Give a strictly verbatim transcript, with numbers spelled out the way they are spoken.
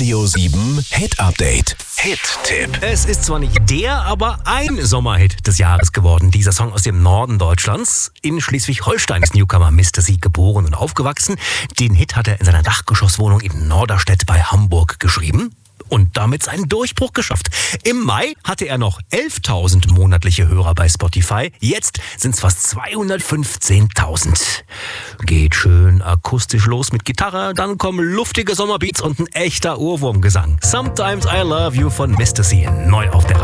Radio sieben Hit Update. Hit-Tipp. Es ist zwar nicht der, aber ein Sommerhit des Jahres geworden. Dieser Song aus dem Norden Deutschlands. In Schleswig-Holstein ist Newcomer Mister C geboren und aufgewachsen. Den Hit hat er in seiner Dachgeschosswohnung in Norderstedt bei Hamburg geschrieben und damit seinen Durchbruch geschafft. Im Mai hatte er noch elftausend monatliche Hörer bei Spotify. Jetzt sind es fast zweihundertfünfzehntausend. Geht schön akustisch los mit Gitarre, dann kommen luftige Sommerbeats und ein echter Ohrwurmgesang. Sometimes I Love You von Mister C. Neu auf der